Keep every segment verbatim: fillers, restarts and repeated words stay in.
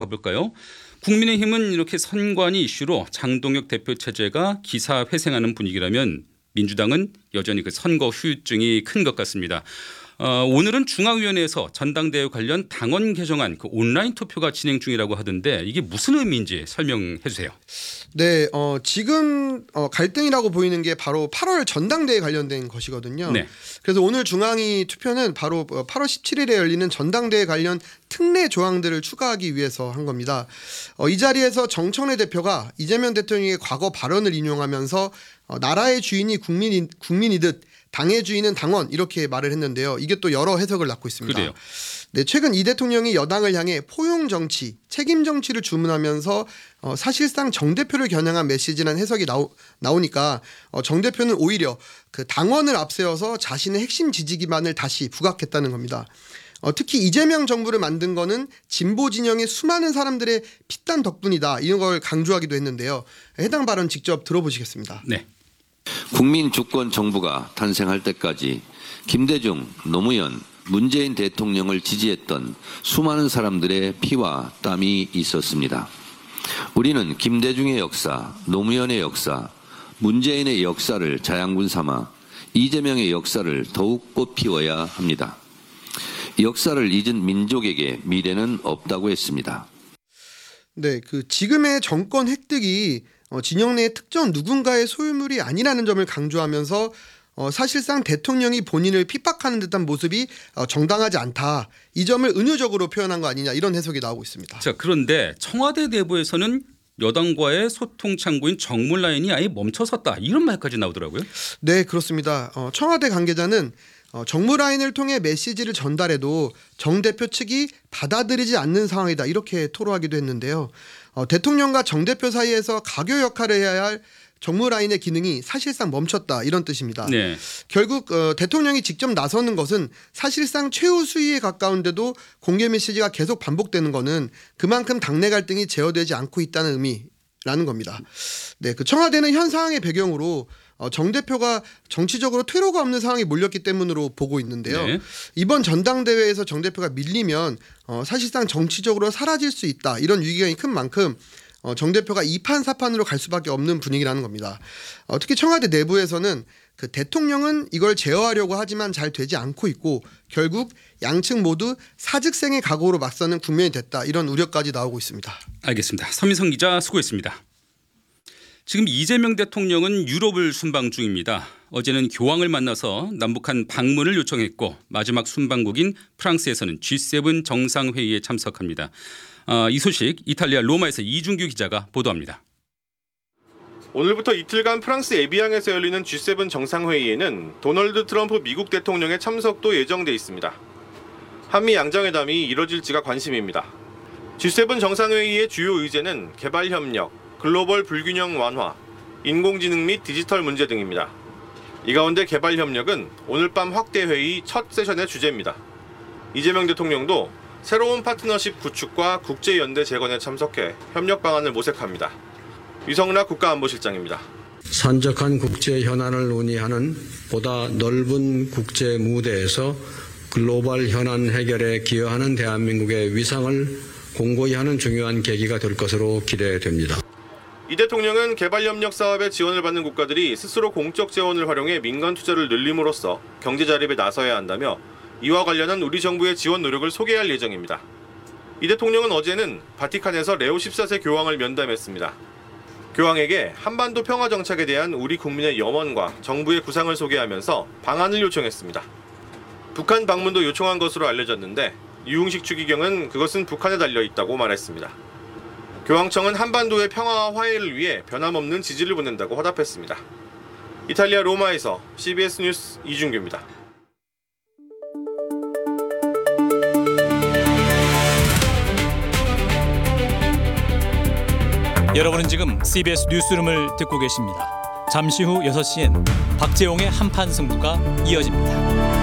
가볼까요? 국민의힘은 이렇게 선관위 이슈로 장동혁 대표 체제가 기사 회생하는 분위기라면 민주당은 여전히 그 선거 후유증이 큰 것 같습니다. 어, 오늘은 중앙위원회에서 전당대회 관련 당원 개정안 그 온라인 투표가 진행 중이라고 하던데 이게 무슨 의미인지 설명해 주세요. 네, 어, 지금 어, 갈등이라고 보이는 게 바로 팔월 전당대회 관련된 것이거든요. 네. 그래서 오늘 중앙위 투표는 바로 팔월 십칠일에 열리는 전당대회 관련 특례 조항들을 추가하기 위해서 한 겁니다. 어, 이 자리에서 정청래 대표가 이재명 대통령의 과거 발언을 인용하면서 어, 나라의 주인이 국민이, 국민이듯 당의 주인은 당원 이렇게 말을 했는데요. 이게 또 여러 해석을 낳고 있습니다. 그래요. 네, 최근 이 대통령이 여당을 향해 포용 정치, 책임 정치를 주문하면서 어, 사실상 정 대표를 겨냥한 메시지라는 해석이 나오, 나오니까 어, 정 대표는 오히려 그 당원을 앞세워서 자신의 핵심 지지 기반을 다시 부각했다는 겁니다. 어, 특히 이재명 정부를 만든 거는 진보 진영의 수많은 사람들의 피땀 덕분이다 이런 걸 강조하기도 했는데요. 해당 발언 직접 들어보시겠습니다. 네. 국민 주권 정부가 탄생할 때까지 김대중, 노무현, 문재인 대통령을 지지했던 수많은 사람들의 피와 땀이 있었습니다. 우리는 김대중의 역사, 노무현의 역사, 문재인의 역사를 자양분 삼아 이재명의 역사를 더욱 꽃피워야 합니다. 역사를 잊은 민족에게 미래는 없다고 했습니다. 네, 그 지금의 정권 획득이 어, 진영 내의 특정 누군가의 소유물이 아니라는 점을 강조하면서 어, 사실상 대통령이 본인을 핍박하는 듯한 모습이 어, 정당하지 않다. 이 점을 은유적으로 표현한 거 아니냐 이런 해석이 나오고 있습니다. 자, 그런데 청와대 내부에서는 여당과의 소통 창구인 정물 라인이 아예 멈춰섰다 이런 말까지 나오더라고요. 네, 그렇습니다. 어, 청와대 관계자는 어, 정무 라인을 통해 메시지를 전달해도 정 대표 측이 받아들이지 않는 상황이다 이렇게 토로하기도 했는데요. 어, 대통령과 정 대표 사이에서 가교 역할을 해야 할 정무 라인의 기능이 사실상 멈췄다 이런 뜻입니다. 네. 결국 어, 대통령이 직접 나서는 것은 사실상 최후 수위에 가까운데도 공개 메시지가 계속 반복되는 것은 그만큼 당내 갈등이 제어되지 않고 있다는 의미라는 겁니다. 네, 그 청와대는 현 상황의 배경으로 어, 정 대표가 정치적으로 퇴로가 없는 상황이 몰렸기 때문으로 보고 있는데요. 네. 이번 전당대회에서 정 대표가 밀리면 어, 사실상 정치적으로 사라질 수 있다 이런 위기감이 큰 만큼 어, 정 대표가 이판사판으로 갈 수밖에 없는 분위기라는 겁니다. 어, 특히 청와대 내부에서는 그 대통령은 이걸 제어하려고 하지만 잘 되지 않고 있고 결국 양측 모두 사직생의 각오로 맞서는 국면이 됐다 이런 우려까지 나오고 있습니다. 알겠습니다. 서민성 기자 수고했습니다. 지금 이재명 대통령은 유럽을 순방 중입니다. 어제는 교황을 만나서 남북한 방문을 요청했고 마지막 순방국인 프랑스에서는 지 세븐 정상회의에 참석합니다. 어, 이 소식 이탈리아 로마에서 이준규 기자가 보도합니다. 오늘부터 이틀간 프랑스 에비앙에서 열리는 지 세븐 정상회의에는 도널드 트럼프 미국 대통령의 참석도 예정돼 있습니다. 한미 양정회담이 이뤄질지가 관심입니다. 지 세븐 정상회의의 주요 의제는 개발협력, 글로벌 불균형 완화, 인공지능 및 디지털 문제 등입니다. 이 가운데 개발협력은 오늘 밤 확대회의 첫 세션의 주제입니다. 이재명 대통령도 새로운 파트너십 구축과 국제연대 재건에 참석해 협력 방안을 모색합니다. 유성락 국가안보실장입니다. 산적한 국제 현안을 논의하는 보다 넓은 국제 무대에서 글로벌 현안 해결에 기여하는 대한민국의 위상을 공고히 하는 중요한 계기가 될 것으로 기대됩니다. 이 대통령은 개발협력 사업에 지원을 받는 국가들이 스스로 공적 재원을 활용해 민간 투자를 늘림으로써 경제 자립에 나서야 한다며 이와 관련한 우리 정부의 지원 노력을 소개할 예정입니다. 이 대통령은 어제는 바티칸에서 레오 십사 세 교황을 면담했습니다. 교황에게 한반도 평화 정착에 대한 우리 국민의 염원과 정부의 구상을 소개하면서 방안을 요청했습니다. 북한 방문도 요청한 것으로 알려졌는데 유흥식 추기경은 그것은 북한에 달려 있다고 말했습니다. 교황청은 한반도의 평화와 화해를 위해 변함없는 지지를 보낸다고 화답했습니다. 이탈리아 로마에서 씨비에스 뉴스 이준규입니다. 여러분은 지금 씨비에스 뉴스룸을 듣고 계십니다. 잠시 후 여섯 시엔 박재홍의 한판 승부가 이어집니다.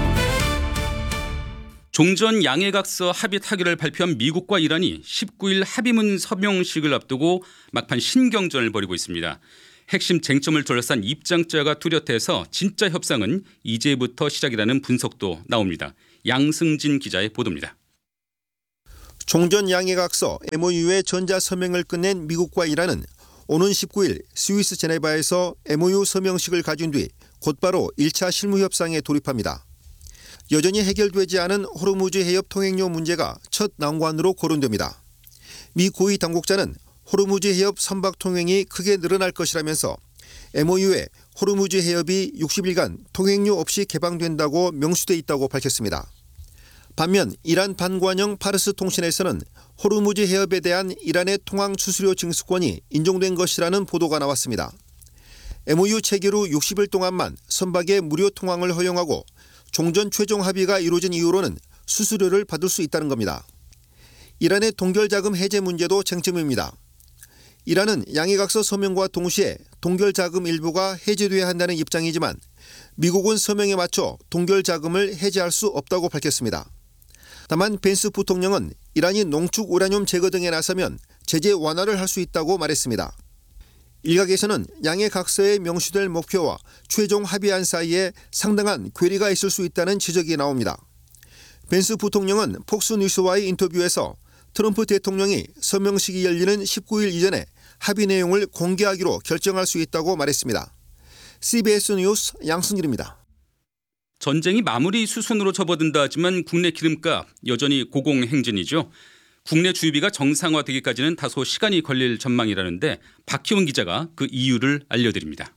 종전 양해각서 합의 타결을 발표한 미국과 이란이 십구 일 합의문 서명식을 앞두고 막판 신경전을 벌이고 있습니다. 핵심 쟁점을 둘러싼 입장자가 뚜렷해서 진짜 협상은 이제부터 시작이라는 분석도 나옵니다. 양승진 기자의 보도입니다. 종전 양해각서 엠오유의 전자서명을 끝낸 미국과 이란은 오는 십구 일 스위스 제네바에서 엠오유 서명식을 가진 뒤 곧바로 일 차 실무협상에 돌입합니다. 여전히 해결되지 않은 호르무즈 해협 통행료 문제가 첫 난관으로 거론됩니다. 미 고위 당국자는 호르무즈 해협 선박 통행이 크게 늘어날 것이라면서 엠오유에 호르무즈 해협이 육십 일간 통행료 없이 개방된다고 명시돼 있다고 밝혔습니다. 반면 이란 반관영 파르스 통신에서는 호르무즈 해협에 대한 이란의 통항 수수료 징수권이 인정된 것이라는 보도가 나왔습니다. 엠오유 체결 후 육십 일 동안만 선박의 무료 통항을 허용하고 종전 최종 합의가 이루어진 이후로는 수수료를 받을 수 있다는 겁니다. 이란의 동결자금 해제 문제도 쟁점입니다. 이란은 양해각서 서명과 동시에 동결자금 일부가 해제돼야 한다는 입장이지만 미국은 서명에 맞춰 동결자금을 해제할 수 없다고 밝혔습니다. 다만 벤스 부통령은 이란이 농축 우라늄 제거 등에 나서면 제재 완화를 할 수 있다고 말했습니다. 일각에서는 양해각서에 명시될 목표와 최종 합의안 사이에 상당한 괴리가 있을 수 있다는 지적이 나옵니다. 벤스 부통령은 폭스뉴스와의 인터뷰에서 트럼프 대통령이 서명식이 열리는 십구 일 이전에 합의 내용을 공개하기로 결정할 수 있다고 말했습니다. 씨비에스 뉴스 양승길입니다. 전쟁이 마무리 수순으로 접어든다 하지만 국내 기름값 여전히 고공행진이죠. 국내 주유비가 정상화되기까지는 다소 시간이 걸릴 전망이라는데 박희원 기자가 그 이유를 알려드립니다.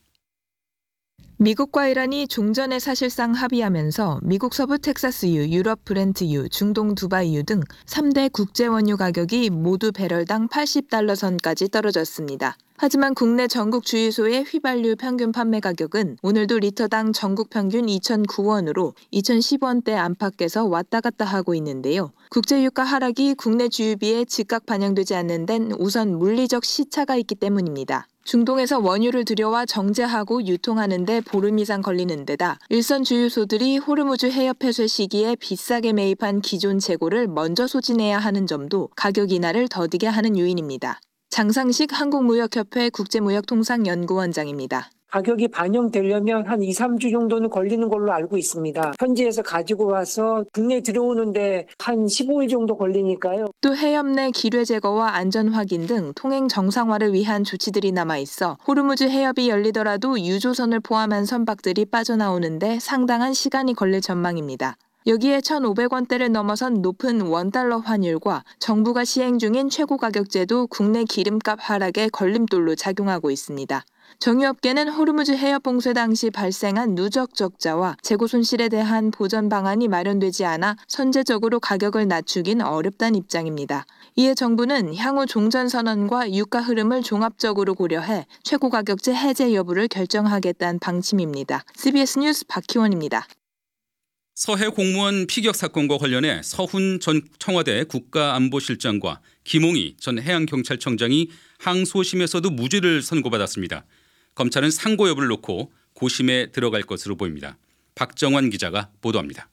미국과 이란이 종전에 사실상 합의하면서 미국 서부 텍사스유, 유럽 브렌트유, 중동 두바이유 등 삼 대 국제 원유 가격이 모두 배럴당 팔십 달러 선까지 떨어졌습니다. 하지만 국내 전국 주유소의 휘발유 평균 판매 가격은 오늘도 리터당 전국 평균 이천구 원으로 이천십 원대 안팎에서 왔다 갔다 하고 있는데요. 국제유가 하락이 국내 주유비에 즉각 반영되지 않는 데는 우선 물리적 시차가 있기 때문입니다. 중동에서 원유를 들여와 정제하고 유통하는 데 보름 이상 걸리는 데다 일선 주유소들이 호르무즈 해협 폐쇄 시기에 비싸게 매입한 기존 재고를 먼저 소진해야 하는 점도 가격 인하를 더디게 하는 요인입니다. 장상식 한국무역협회 국제무역통상연구원장입니다. 가격이 반영되려면 한 이, 삼 주 정도는 걸리는 걸로 알고 있습니다. 현지에서 가지고 와서 국내에 들어오는데 한 십오 일 정도 걸리니까요. 또 해협 내 기뢰 제거와 안전 확인 등 통행 정상화를 위한 조치들이 남아있어 호르무즈 해협이 열리더라도 유조선을 포함한 선박들이 빠져나오는데 상당한 시간이 걸릴 전망입니다. 여기에 천오백 원대를 넘어선 높은 원달러 환율과 정부가 시행 중인 최고가격제도 국내 기름값 하락에 걸림돌로 작용하고 있습니다. 정유업계는 호르무즈 해협 봉쇄 당시 발생한 누적 적자와 재고 손실에 대한 보전 방안이 마련되지 않아 선제적으로 가격을 낮추긴 어렵다는 입장입니다. 이에 정부는 향후 종전 선언과 유가 흐름을 종합적으로 고려해 최고가격제 해제 여부를 결정하겠다는 방침입니다. 씨비에스 뉴스 박희원입니다. 서해 공무원 피격 사건과 관련해 서훈 전 청와대 국가안보실장과 김홍희 전 해양경찰청장이 항소심에서도 무죄를 선고받았습니다. 검찰은 상고 여부를 놓고 고심에 들어갈 것으로 보입니다. 박정환 기자가 보도합니다.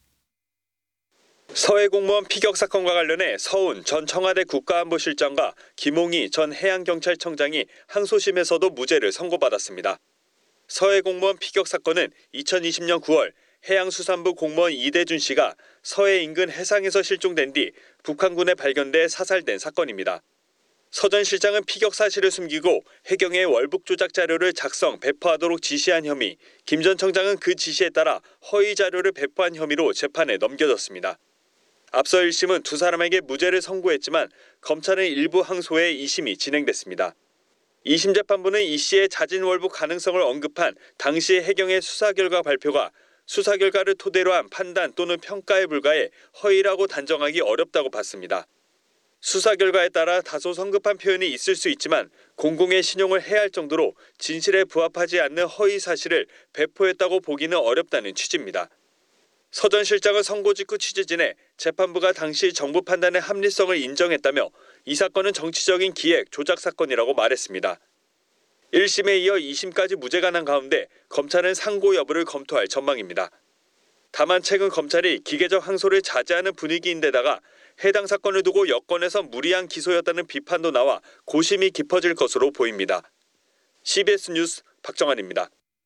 서해 공무원 피격 사건과 관련해 서훈 전 청와대 국가안보실장과 김홍희 전 해양경찰청장이 항소심에서도 무죄를 선고받았습니다. 서해 공무원 피격 사건은 이천이십 년 구월 해양수산부 공무원 이대준 씨가 서해 인근 해상에서 실종된 뒤 북한군에 발견돼 사살된 사건입니다. 서 전 실장은 피격 사실을 숨기고 해경에 월북 조작 자료를 작성, 배포하도록 지시한 혐의, 김 전 청장은 그 지시에 따라 허위 자료를 배포한 혐의로 재판에 넘겨졌습니다. 앞서 일 심은 두 사람에게 무죄를 선고했지만 검찰은 일부 항소에 이 심이 진행됐습니다. 이 심 재판부는 이 씨의 자진 월북 가능성을 언급한 당시 해경의 수사 결과 발표가 수사 결과를 토대로 한 판단 또는 평가에 불과해 허위라고 단정하기 어렵다고 봤습니다. 수사 결과에 따라 다소 성급한 표현이 있을 수 있지만 공공의 신용을 해할 정도로 진실에 부합하지 않는 허위 사실을 배포했다고 보기는 어렵다는 취지입니다. 서 전 실장은 선고 직후 취재진에 재판부가 당시 정부 판단의 합리성을 인정했다며 이 사건은 정치적인 기획, 조작 사건이라고 말했습니다. 일 심에 이어 이 심까지 무죄가 난 가운데 검찰은 상고 여부를 검토할 전망입니다. 다만 최근 검찰이 기계적 항소를 자제하는 분위기인데다가 해당 사건을 두고 여권에서 무리한 기소였다는 비판도 나와 고심이 깊어질 것으로 보입니다. 씨비에스 뉴스 박정환입니다.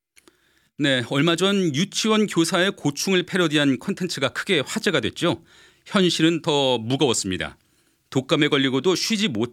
네, 얼마 전 유치원 교사의 고충을 패러디한 콘텐츠가 크게 화제가 됐죠. 현실은 더 무거웠습니다. 독감에 걸리고도 쉬지 못